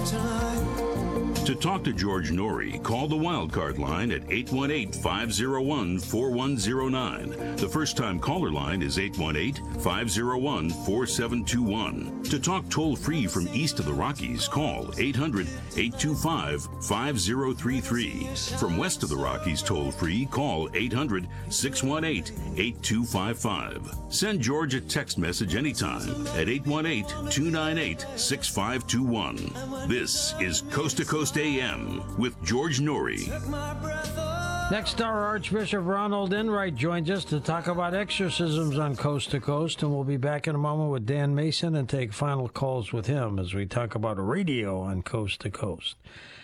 To talk to George Norrie, call the Wildcard line at 818-501-4109. The first-time caller line is 818-501-4721. To talk toll-free from east of the Rockies, call 800-825-5033. From west of the Rockies toll-free, call 800-618-8255. Send George a text message anytime at 818-298-6521. This is Coast to Coast AM with George Norrie. Next, our Archbishop Ronald Enright joins us to talk about exorcisms on Coast to Coast, and we'll be back in a moment with Dan Mason and take final calls with him as we talk about radio on Coast to Coast.